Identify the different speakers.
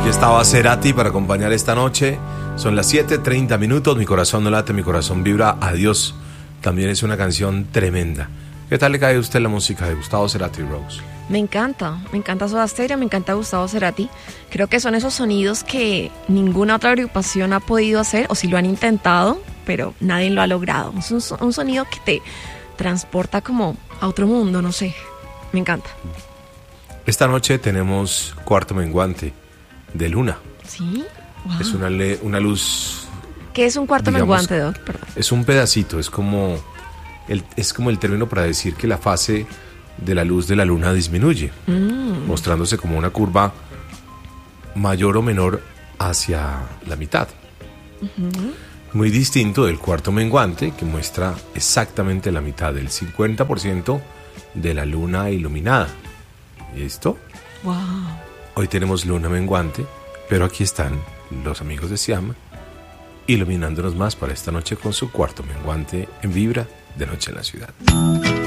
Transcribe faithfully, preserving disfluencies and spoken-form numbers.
Speaker 1: Aquí estaba Cerati para acompañar esta noche. Son las siete treinta minutos. Mi corazón no late, mi corazón vibra. Adiós. También es una canción tremenda. ¿Qué tal le cae a usted la música de Gustavo Cerati, Rose?
Speaker 2: Me encanta, me encanta Soda Stereo, me encanta Gustavo Cerati. Creo que son esos sonidos que ninguna otra agrupación ha podido hacer, o si lo han intentado, pero nadie lo ha logrado. Es un, un sonido que te transporta como a otro mundo, no sé. Me encanta.
Speaker 1: Esta noche tenemos Cuarto Menguante de Luna.
Speaker 2: ¿Sí? Wow.
Speaker 1: Es una, le, una luz...
Speaker 2: ¿Qué es un cuarto
Speaker 1: digamos,
Speaker 2: menguante, Doc? Perdón.
Speaker 1: Es un pedacito, es como, el, es como el término para decir que la fase de la luz de la luna disminuye, mm. mostrándose como una curva mayor o menor hacia la mitad. Uh-huh. Muy distinto del cuarto menguante, que muestra exactamente la mitad, del cincuenta por ciento de la luna iluminada. ¿Listo?
Speaker 2: Wow.
Speaker 1: Hoy tenemos luna menguante, pero aquí están los amigos de Siam iluminándonos más para esta noche con su Cuarto Menguante en Vibra de Noche en la Ciudad.